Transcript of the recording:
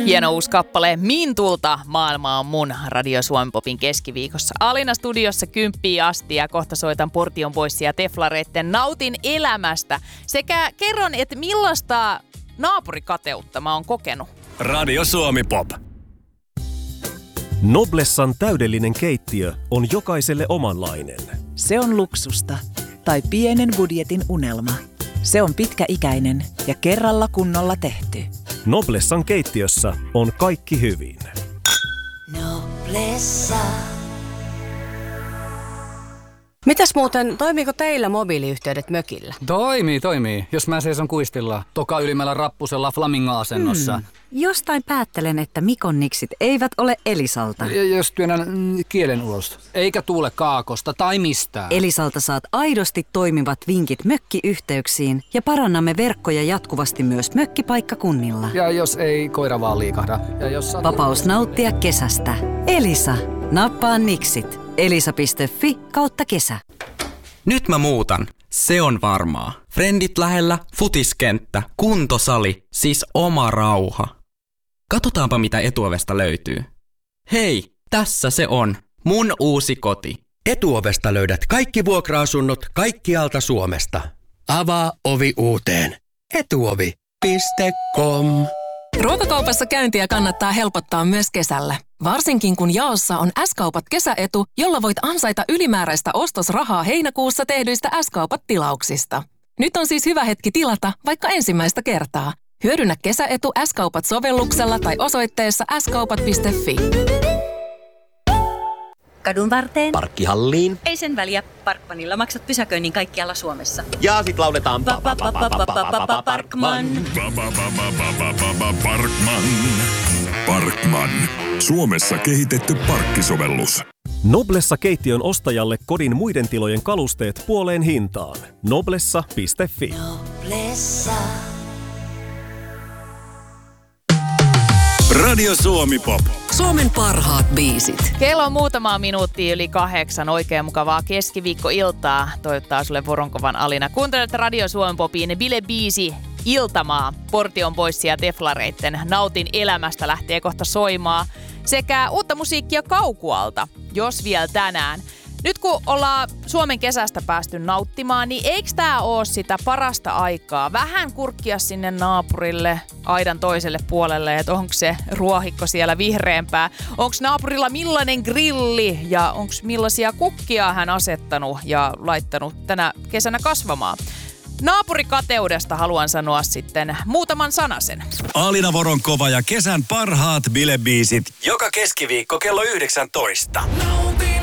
Hieno uusi kappale Mintulta Maailma on mun Radio Suomi Popin keskiviikossa. Alina studiossa 10 asti ja kohta soitan Portion Boysia ja Deflareitten Nautin elämästä. Sekä kerron, että millaista naapurikateutta mä oon kokenut. Radio Suomi Pop. Noblessan täydellinen keittiö on jokaiselle omanlainen. Se on luksusta tai pienen budjetin unelma. Se on pitkäikäinen ja kerralla kunnolla tehty. Noblessan keittiössä on kaikki hyvin. Noblessa. Mitäs muuten, toimiiko teillä mobiiliyhteydet mökillä? Toimii. Jos mä seison kuistilla, toka ylimmällä rappusella flamingo-asennossa. Jostain päättelen, että Mikon niksit eivät ole Elisalta. Jos työnnän kielen ulos, eikä tuule kaakosta tai mistään. Elisalta saat aidosti toimivat vinkit mökkiyhteyksiin ja parannamme verkkoja jatkuvasti myös mökkipaikkakunnilla. Ja jos ei koira vaan liikahda. Ja jos Vapaus nauttia kesästä. Elisa. Nappaa niksit. Elisa.fi/kesä. Nyt mä muutan. Se on varmaa. Frendit lähellä, futiskenttä, kuntosali, siis oma rauha. Katsotaanpa mitä Etuovesta löytyy. Hei, tässä se on. Mun uusi koti. Etuovesta löydät kaikki vuokra-asunnot kaikkialta Suomesta. Avaa ovi uuteen. Etuovi.com. Ruokakaupassa käyntiä kannattaa helpottaa myös kesällä. Varsinkin kun jaossa on S-kaupat kesäetu, jolla voit ansaita ylimääräistä ostosrahaa heinäkuussa tehdyistä S-kaupat-tilauksista. Nyt on siis hyvä hetki tilata vaikka ensimmäistä kertaa. Hyödynnä kesäetu S-kaupat-sovelluksella tai osoitteessa skaupat.fi. Kadun varteen. Parkkihalliin. Ei sen väliä. Parkmanilla maksat pysäköinnin kaikkialla Suomessa. Ja sit lauletaan Parkman. Parkman. Suomessa kehitetty parkkisovellus. Noblessa keittiön ostajalle kodin muiden tilojen kalusteet puoleen hintaan. Noblessa.fi. Noblessa. Radio Suomi Pop. Suomen parhaat biisit. Kello on muutama minuuttia yli 8. Oikein mukavaa keskiviikkoiltaa. Toivottaa sulle Voronkovan Alina. Kuuntelet Radio Suomi Popin bilebiisi Iltamaa. Portion Boysia ja Deflareitten Nautin elämästä lähtee kohta soimaan. Sekä uutta musiikkia Kaukualta, jos vielä tänään. Nyt kun ollaan Suomen kesästä päästy nauttimaan, niin eikö tää oo sitä parasta aikaa? Vähän kurkkia sinne naapurille, aidan toiselle puolelle, että onko se ruohikko siellä vihreämpää? Onko naapurilla millainen grilli ja onko millaisia kukkia hän asettanut ja laittanut tänä kesänä kasvamaan? Naapurikateudesta haluan sanoa sitten muutaman sanasen. Alina Voronkova ja kesän parhaat bilebiisit. Joka keskiviikko kello 19.